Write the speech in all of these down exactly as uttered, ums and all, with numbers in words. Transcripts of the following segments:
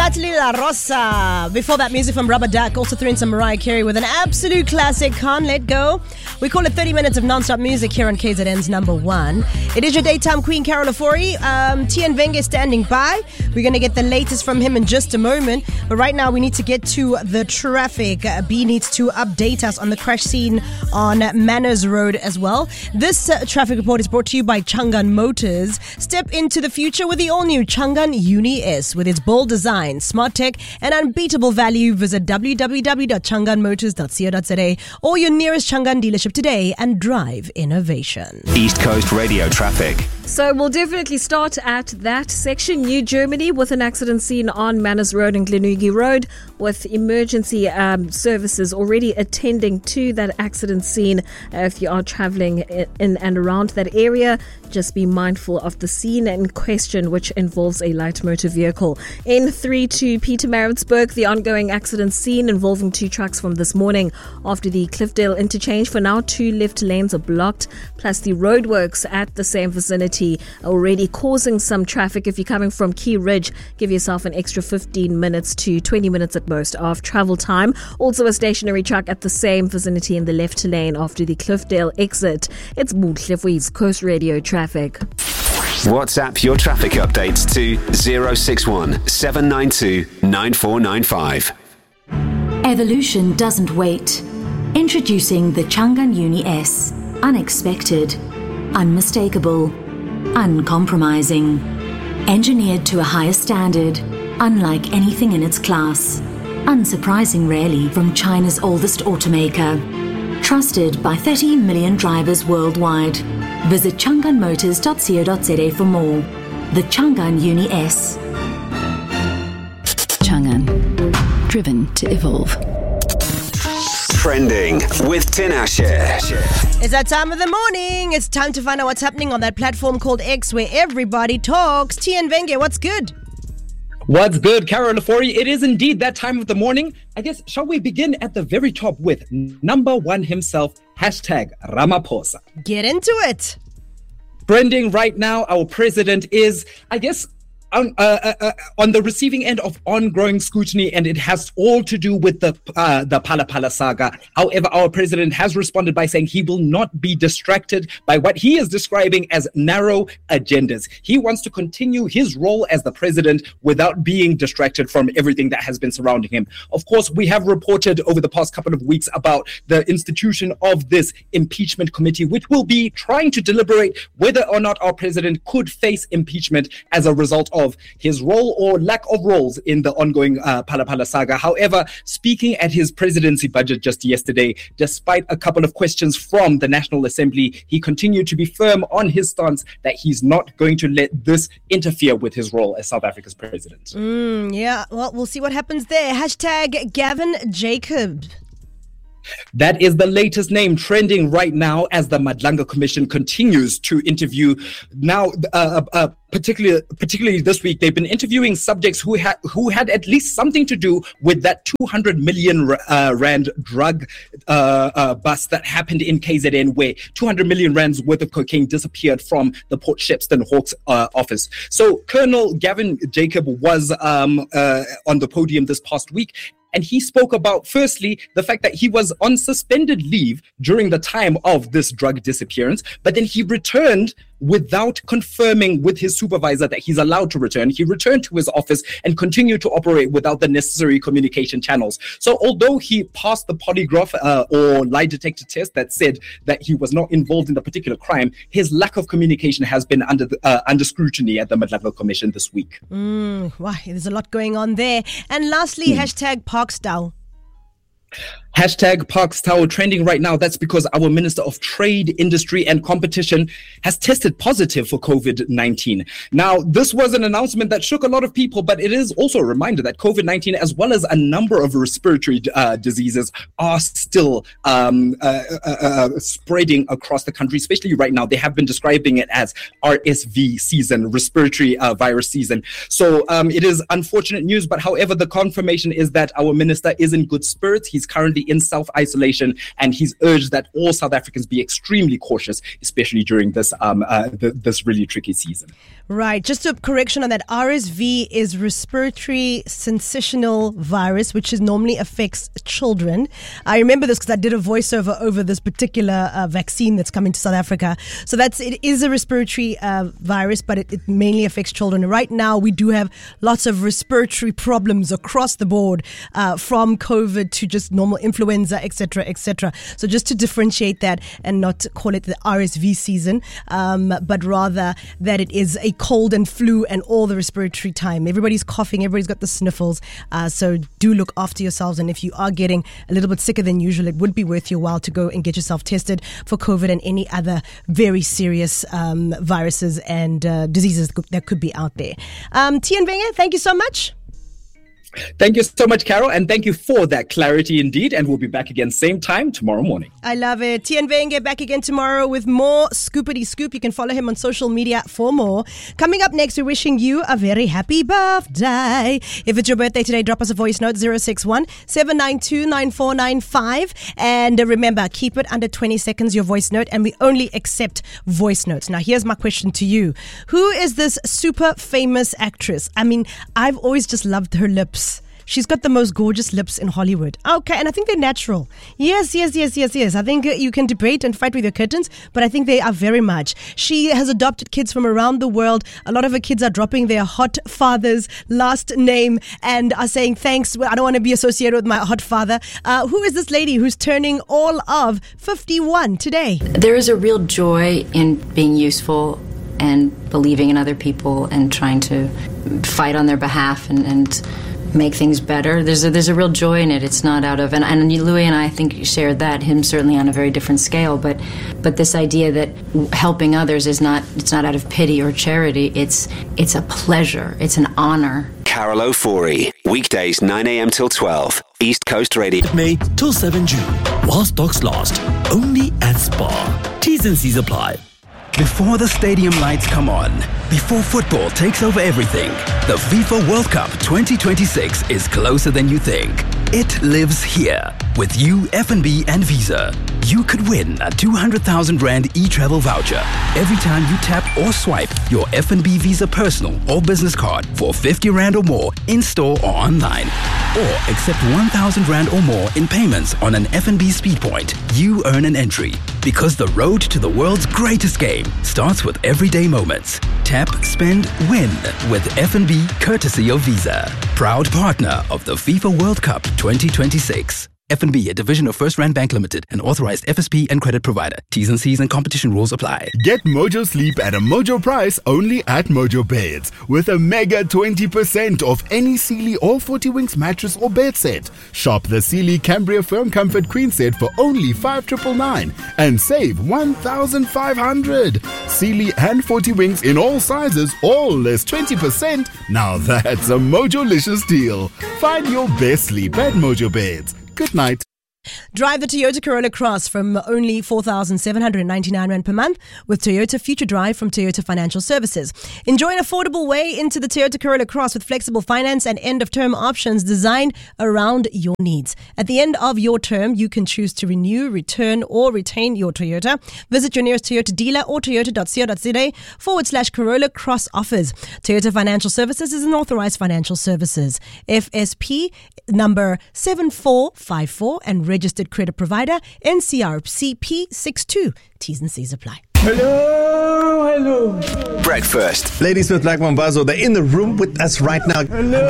Natalie La Rosa. Before that, music from Rubber Duck. Also threw in some Mariah Carey with an absolute classic, Can't Let Go. We call it thirty minutes of non-stop music here on K Z N's number one. It is your daytime queen, Carol Ofori. Um, Tian Venge standing by. We're going to get the latest from him in just a moment. But right now, we need to get to the traffic. Uh, B needs to update us on the crash scene on Manners Road as well. This uh, traffic report is brought to you by Changan Motors. Step into the future with the all-new Changan Uni S. With its bold design, smart tech, and unbeatable value, visit w w w dot changan motors dot co dot z a or your nearest Changan dealership today and drive innovation. East Coast Radio traffic. So we'll definitely start at that section. New Germany with an accident scene on Manners Road and Glenugie Road, with emergency um, services already attending to that accident scene. Uh, if you are travelling in and around that area, just be mindful of the scene in question, which involves a light motor vehicle. N three to Pietermaritzburg, the ongoing accident scene involving two trucks from this morning after the Cliffdale interchange. For now, two left lanes are blocked, plus the roadworks at the same vicinity already causing some traffic. If you're coming from Key Ridge, give yourself an extra fifteen minutes to twenty minutes at most of travel time. Also a stationary truck at the same vicinity in the left lane after the Cliffdale exit. It's Muhle for East Coast Radio traffic. WhatsApp your traffic updates to zero six one seven nine two nine four nine five. Evolution doesn't wait. Introducing the Changan Uni S. Unexpected, unmistakable, uncompromising. Engineered to a higher standard, unlike anything in its class. Unsurprising really from China's oldest automaker. Trusted by thirty million drivers worldwide. Visit changan motors dot co dot z a for more. The Changan Uni S. Changan. Driven to evolve. Trending with Tinashe. It's that time of the morning. It's time to find out what's happening on that platform called X, where everybody talks. Tian Venge, what's good? What's good, Carol Ofori? It is indeed that time of the morning. I guess, shall we begin at the very top with number one himself, hashtag Ramaphosa. Get into it. Trending right now, our president is, I guess, On, uh, uh, uh, on the receiving end of ongoing scrutiny, and it has all to do with the uh, the Phala Phala saga. However, our president has responded by saying he will not be distracted by what he is describing as narrow agendas. He wants to continue his role as the president without being distracted from everything that has been surrounding him. Of course, we have reported over the past couple of weeks about the institution of this impeachment committee, which will be trying to deliberate whether or not our president could face impeachment as a result of of his role or lack of roles in the ongoing uh, Phala Phala saga. However, speaking at his presidency budget just yesterday, despite a couple of questions from the National Assembly, he continued to be firm on his stance that he's not going to let this interfere with his role as South Africa's president. Mm, yeah, well, we'll see what happens there. Hashtag Gavin Jacob. That is the latest name trending right now as the Madlanga Commission continues to interview. Now, uh, uh, particularly particularly this week, they've been interviewing subjects who had who had at least something to do with that two hundred million uh, rand drug uh, uh, bust that happened in K Z N, where two hundred million rands worth of cocaine disappeared from the Port Shepstone Hawks uh, office. So Colonel Gavin Jacob was um, uh, on the podium this past week. And he spoke about, firstly, the fact that he was on suspended leave during the time of this drug disappearance, but then he returned without confirming with his supervisor that he's allowed to return. He returned to his office and continued to operate without the necessary communication channels. So although he passed the polygraph uh, or lie detector test that said that he was not involved in the particular crime, his lack of communication has been under the, uh, under scrutiny at the Madlanga Commission this week. Mm, wow, there's a lot going on there. And lastly, mm. hashtag Parkstow. Hashtag Parks Tower trending right now. That's because our Minister of Trade, Industry and Competition has tested positive for COVID nineteen. Now, this was an announcement that shook a lot of people, but it is also a reminder that COVID nineteen, as well as a number of respiratory uh, diseases, are still um, uh, uh, uh, spreading across the country, especially right now. They have been describing it as R S V season, respiratory uh, virus season. So um, it is unfortunate news, but however, the confirmation is that our minister is in good spirits. He's currently in self-isolation, and he's urged that all South Africans be extremely cautious, especially during this um, uh, th- this really tricky season. Right. Just a correction on that. R S V is respiratory syncytial virus, which is normally affects children. I remember this because I did a voiceover over this particular uh, vaccine that's coming to South Africa. So that's it is a respiratory uh, virus, but it, it mainly affects children. Right now, we do have lots of respiratory problems across the board, uh, from COVID to just normal influenza, et cetera, et cetera. So just to differentiate that and not call it the R S V season, um, but rather that it is a cold and flu and all the respiratory time. Everybody's coughing, everybody's got the sniffles. Uh, so do look after yourselves. And if you are getting a little bit sicker than usual, it would be worth your while to go and get yourself tested for COVID and any other very serious um, viruses and uh, diseases that could be out there. Um, Tian Wenger, thank you so much. Thank you so much, Carol, and thank you for that clarity indeed. And we'll be back again same time tomorrow morning. I love it. Tian Wenger back again tomorrow with more Scoopity Scoop. You can follow him on social media for more. Coming up next, we're wishing you a very happy birthday. If it's your birthday today, drop us a voice note, zero six one, seven nine two, nine four nine five. And remember, keep it under twenty seconds, your voice note, and we only accept voice notes. Now, here's my question to you. Who is this super famous actress? I mean, I've always just loved her lips. She's got the most gorgeous lips in Hollywood. Okay, and I think they're natural. Yes, yes, yes, yes, yes. I think you can debate and fight with your curtains, but I think they are very much. She has adopted kids from around the world. A lot of her kids are dropping their hot father's last name and are saying, thanks, I don't want to be associated with my hot father. Uh, who is this lady who's turning all of fifty-one today? There is a real joy in being useful and believing in other people and trying to fight on their behalf and, and make things better. There's a, there's a real joy in it. It's not out of, and, and Louis and I, I think shared that, him certainly on a very different scale, but but this idea that helping others is not, it's not out of pity or charity, it's it's a pleasure, it's an honor. Carol O'Forey, weekdays nine a.m. till twelve, East Coast Radio. May till seventh June, while stocks last, only at Spar. T's and C's apply. Before the stadium lights come on, before football takes over everything, the FIFA World Cup twenty twenty-six is closer than you think. It lives here. With you, F N B and Visa, you could win a two hundred thousand rand e-travel voucher every time you tap or swipe your F N B Visa personal or business card for fifty rand or more in store or online. Or accept one thousand rand or more in payments on an F N B speed point. You earn an entry. Because the road to the world's greatest game starts with everyday moments. Tap, spend, win with F N B courtesy of Visa. Proud partner of the FIFA World Cup twenty twenty-six. F N B, a division of First Rand Bank Limited, an authorized F S P and credit provider. T's and C's and competition rules apply. Get Mojo Sleep at a Mojo price only at Mojo Beds with a mega twenty percent off any Sealy or forty Winks mattress or bed set. Shop the Sealy Cambria Firm Comfort Queen set for only five thousand nine hundred ninety-nine and save one thousand five hundred. Sealy and forty Winks in all sizes, all less twenty percent. Now that's a Mojo-licious deal. Find your best sleep at Mojo Beds. Good night. Drive the Toyota Corolla Cross from only four thousand seven hundred ninety-nine rand per month with Toyota Future Drive from Toyota Financial Services. Enjoy an affordable way into the Toyota Corolla Cross with flexible finance and end-of-term options designed around your needs. At the end of your term, you can choose to renew, return, or retain your Toyota. Visit your nearest Toyota dealer or toyota.co.za forward slash Corolla Cross offers. Toyota Financial Services is an authorized financial services. F S P number seven four five four and registered credit provider N C R C P sixty-two. T's and C's apply. Hello, hello. Breakfast. Ladies with Black Mambazo, they're in the room with us right now. Hello.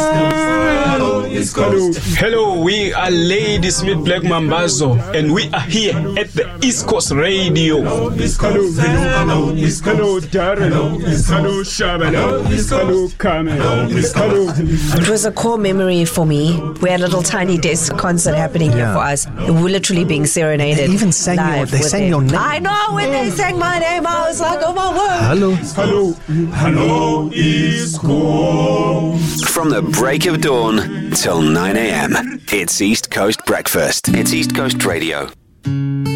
Hello, East Coast. Hello, we are Ladies with Black Mambazo, and we are here at the East Coast Radio. Hello, East Coast. Hello, East Coast. Hello, Darren. Hello, Shaban. Hello, Carmen. Hello. It was a core memory for me. We had a little tiny desk concert happening here yeah. for us. We're literally being serenaded. They even sang your, they sang your name. I know, when they sang my name, I was like, oh my word. Hello. Hello. Hello, East Coast. From the break of dawn till nine a.m. It's East Coast Breakfast. It's East Coast Radio.